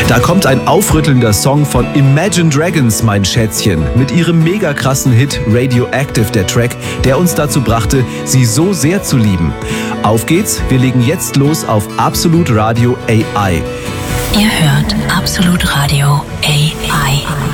Da kommt ein aufrüttelnder Song von Imagine Dragons, mein Schätzchen, mit ihrem mega krassen Hit Radioactive, der Track, der uns dazu brachte, sie so sehr zu lieben. Auf geht's, wir legen jetzt los auf Absolut Radio AI. Ihr hört Absolut Radio AI.